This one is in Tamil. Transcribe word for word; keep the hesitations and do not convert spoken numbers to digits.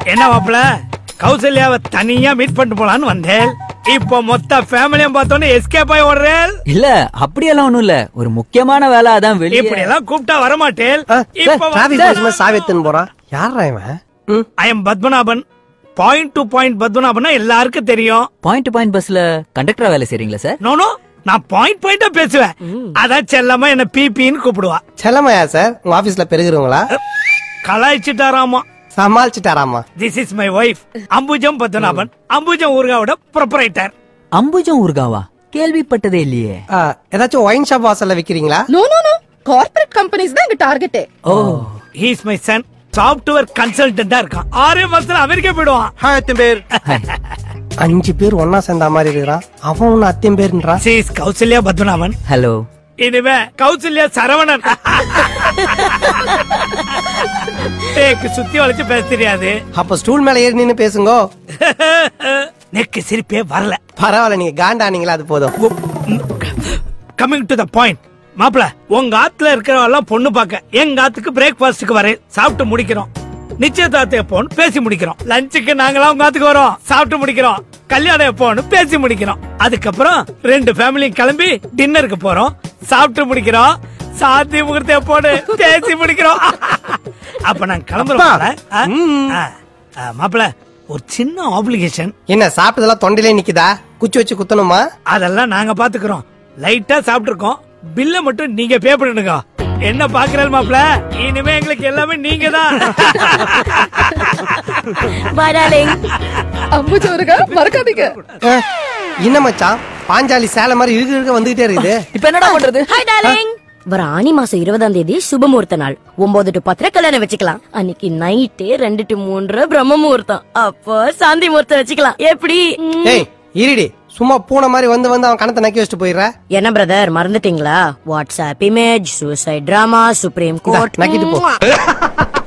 என்ன மாப்பிள கௌசல்யாவை தனியா மீட் பண்ணிட்டு போலான்னு வந்தேன். இப்போ மொத்த ஃபேமிலியும் பார்த்தோன்னே எஸ்கேப் ஆகி ஓடுறேன். இல்ல அப்படியெல்லாம் ஒண்ணும் இல்ல, ஒரு முக்கியமான வேலை அதான் வெளியே. இப்படி எல்லாம் கூப்பிட்டா வரமாட்டேன். சாவித்துன்னு போறான். யாரா இவன்? I am Padmanabhan. Point to point பத்மநாபன்னா எல்லாருக்கும் தெரியும். பாயிண்ட் டு பாயிண்ட் பஸ்ல கண்டக்டரா வேலை செய்றீங்களா சார்? நோ நோ, நான் பாயிண்ட் பாயிண்டா பேசுவேன். அதான் செல்லமா என்ன பிபின்னு கூப்பிடுவா. செல்லமையா சார்? உங்க ஆபீஸ்ல பெருகிறவங்களா? கலாய்ச்சிட்டாராமா, சமாளிச்சுட்டாராமா. This is my wife Ambujam Padmanabhan. Ambujam ஊர்காவோட proprietor. Ambujam ஊர்காவா? கேள்விப்பட்டதே இல்லையே. ஏதாச்சும் ஒயின் ஷாப் வாசல்ல விக்கிறீங்களா? No no no, corporate companies தான் எங்க target. O, he is my son. Software கன்சல்டன்டா இருக்கான். ஆறே மாசத்துல அமெரிக்கா போயிடுவான். அத்தியம் பேர் அஞ்சு பேர் ஒன்னா சேர்ந்த மாதிரி இருக்கிறான். அவன் ஒன்னு அத்தியம் பேருன்றான். C is Kausalya Padmanabhan. Hello. இனிமே கௌசல்யா சரவணன். டேக்கு சுத்தி வளைச்சு பேச தெரியாது. அப்ப ஸ்டூல் மேல ஏறி நின்னு பேசுங்க. நெக்கு சிரிப்பே வரல. பரவாயில்ல, நீங்க காண்டானீங்களா, அது போதும். Coming to the point. மாப்பிள, உங்க ஆத்துல இருக்கிறவெல்லாம் பொண்ணு பாக்க எங்க ஆத்துக்கு பிரேக்பாஸ்டுக்கு வரேன். சாப்பிட்டு முடிக்கிறோம். நிச்சயதார்த்தம் எப்போன்னு பேசி முடிக்கிறோம். லஞ்சுக்கு நாங்களாம் உங்க ஆத்துக்கு வரோம், சாப்பிட்டு முடிக்கிறோம். கல்யாணம் எப்போன்னு பேசி முடிக்கிறோம். அதுக்கப்புறம் ரெண்டு ஃபேமிலியும் கிளம்பி டின்னருக்கு போறோம், சாப்பிட்டு முடிக்கிறோம். சாந்தி முகூர்த்தம் எப்போன்னு பேசி முடிக்கிறோம். அப்ப நான் கிளம்புறோம். மாப்பிள, ஒரு சின்ன ஆப்ளிகேஷன். என்ன சாப்பிட்டதெல்லாம் தொண்டையிலே நிக்குதா? குச்சி வச்சு குத்தணுமா? அதெல்லாம் நாங்க பாத்துக்கிறோம். லைட்டா சாப்பிட்டு இருக்கோம். பில்ல மட்டும் நீங்க பே பண்ணுங்க. என்ன பாக்குறாள் மாப்ள, இனிமே எங்களுக்கு எல்லாமே நீங்க தான். By darling. அம்புஜோருங்க மறக்காதீங்க. என்ன மச்சான், பாஞ்சாலி சேலை மாதிரி இழுக்க இழுக்க வந்துகிட்டே இருக்குது. இப்ப என்னடா பண்றது? Hi darling. வர ஆனி மாசம் இருபதாம் தேதி சுபமுகூர்த்த நாள். ஒன்பது டு பத்திர கல்யாணம் வச்சுக்கலாம். அன்னைக்கு நைட்டு ரெண்டு டு மூன்று பிரம்ம முகூர்த்தம். அப்போ சாந்தி முகூர்த்தம் வச்சுக்கலாம். எப்படி? ஏய் இருடி, சும்மா பூனை மாதிரி வந்து வந்து அவன் கணத்தை நக்கி வச்சுட்டு போயிடுற. என்ன பிரதர் மறந்துட்டீங்களா? WhatsApp image, suicide drama, supreme court நக்கிட்டு போ.